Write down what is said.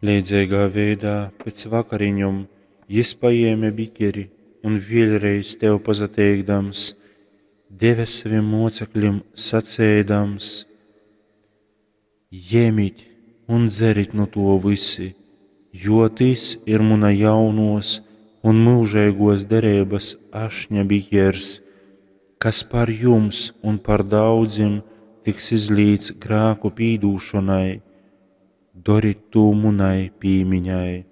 Līdzīgā veidā pēc vakariņum jis paēma biķeri un vēlreiz tev pazateikdams, deva saviem mocekļiem sacēdams: Ņemiet un dzerit no to visi, jo tas ir muna jaunos un mūžīgos derības ašņa biķers, kas par jums un par daudziem tiks izlīts grēku pīdūšanai. Dariet to munai pīmiņai.